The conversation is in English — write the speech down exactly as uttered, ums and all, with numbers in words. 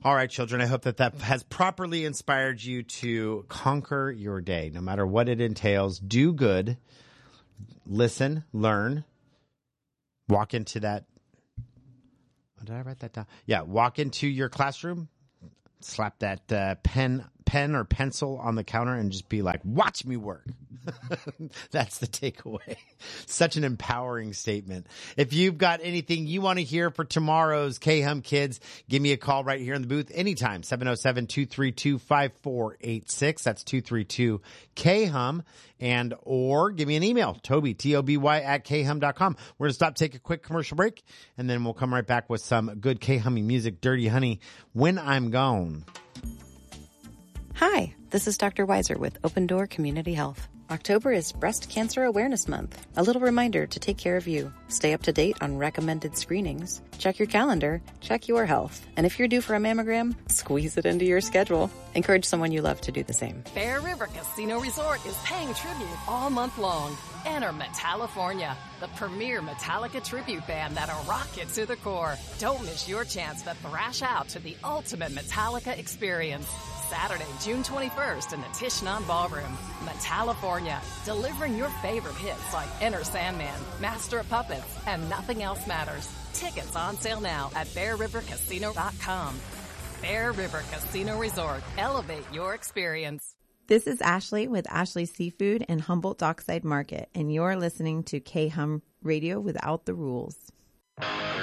All right, children, I hope that that has properly inspired you to conquer your day, no matter what it entails. Do good, listen, learn, walk into that. Oh, did I write that down? Yeah, walk into your classroom, slap that uh, pen, pen or pencil on the counter and just be like, watch me work. That's the takeaway. Such an empowering statement. If you've got anything you want to hear for tomorrow's K-Hum Kids, give me a call right here in the booth anytime. seven oh seven, two three two, five four eight six. That's two three two K H U M. And or give me an email, Toby, T O B Y at K hum dot com. We're going to stop, take a quick commercial break, and then we'll come right back with some good K-Humming music, Dirty Honey, When I'm Gone. Hi, this is Doctor Weiser with Open Door Community Health. October is Breast Cancer Awareness Month. A little reminder to take care of you. Stay up to date on recommended screenings. Check your calendar. Check your health. And if you're due for a mammogram, squeeze it into your schedule. Encourage someone you love to do the same. Bear River Casino Resort is paying tribute all month long. Enter Metallifornia, the premier Metallica tribute band that'll rock it to the core. Don't miss your chance to thrash out to the ultimate Metallica experience. Saturday, June twenty-first in the Tishnan Ballroom, Metallifornia, delivering your favorite hits like Enter Sandman, Master of Puppets, and Nothing Else Matters. Tickets on sale now at bear river casino dot com. Bear River Casino Resort. Elevate your experience. This is Ashley with Ashley Seafood in Humboldt Dockside Market, and you're listening to K-Hum Radio Without the Rules.